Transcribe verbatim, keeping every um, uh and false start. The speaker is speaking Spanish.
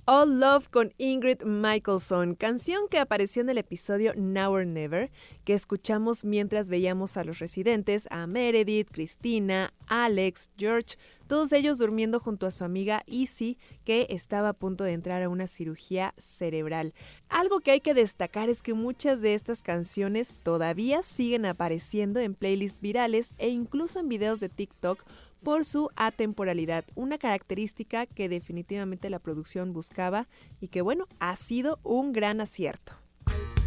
All Love con Ingrid Michaelson, canción que apareció en el episodio Now or Never, que escuchamos mientras veíamos a los residentes, a Meredith, Cristina, Alex, George, todos ellos durmiendo junto a su amiga Izzy, que estaba a punto de entrar a una cirugía cerebral. Algo que hay que destacar es que muchas de estas canciones todavía siguen apareciendo en playlists virales e incluso en videos de TikTok, por su atemporalidad, una característica que definitivamente la producción buscaba y que bueno, ha sido un gran acierto.